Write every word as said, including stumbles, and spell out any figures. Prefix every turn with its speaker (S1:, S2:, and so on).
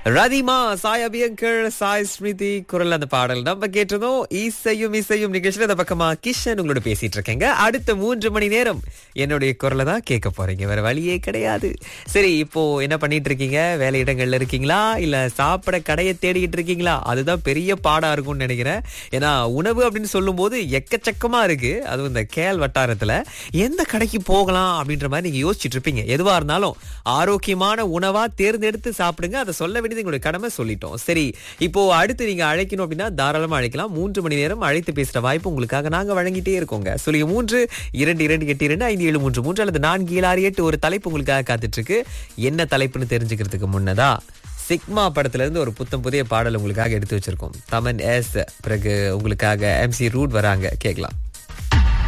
S1: ரதிமா, சாய் அபியங்கர், சாய் ஸ்மிருதி குரல் அந்த பாடல் நம்ம கேட்டதும். இசையும் இசையும் நிகழ்ச்சியில இந்த பக்கமா கிஷன் உங்களோட பேசிட்டு இருக்கேங்க. அடுத்த மூன்று மணி நேரம் என்னுடைய குரலை தான் கேட்க போறீங்க, வேற வழியே கிடையாது. சரி, இப்போ என்ன பண்ணிட்டு இருக்கீங்க? வேலை இடங்கள்ல இருக்கீங்களா, இல்ல சாப்பிட கடையை தேடிக்கிட்டு இருக்கீங்களா? அதுதான் பெரிய பாடா இருக்கும்னு நினைக்கிறேன். ஏன்னா உணவு அப்படின்னு சொல்லும் போது எக்கச்சக்கமா இருக்கு. அதுவும் இந்த கேல் வட்டாரத்துல எந்த கடைக்கு போகலாம் அப்படின்ற மாதிரி நீங்க யோசிச்சுட்டு இருப்பீங்க. எதுவா இருந்தாலும் ஆரோக்கியமான உணவா தேர்ந்தெடுத்து சாப்பிடுங்க. அதை சொல்ல வேண்டியது எங்களுடைய கடமை, சொல்லிட்டோம். சரி, இப்போ அடுத்து நீங்க அழைக்கணும் அப்படின்னா தாராளமா அழைக்கலாம். மூன்று மணி நேரம் அழைத்து பேசுற வாய்ப்பு உங்களுக்காக நாங்க வழங்கிட்டே இருக்கோங்க. சொல்லி மூன்று இரண்டு இரண்டு எட்டு இரண்டு ஐந்து ஏழு மூன்று மூன்று அல்லது நான்கு ஏழு ஆறு எட்டு ஒரு தலைப்பு உங்களுக்காக காத்துட்டு இருக்கு. என்ன தலைப்புன்னு தெரிஞ்சுக்கிறதுக்கு முன்னதா சிக்மா படத்துல இருந்து ஒரு புத்தம் புதிய பாடல் உங்களுக்காக எடுத்து வச்சிருக்கோம். தமன் எஸ், பிறகு உங்களுக்காக எம்சி ரூட் வராங்க, கேட்கலாம்.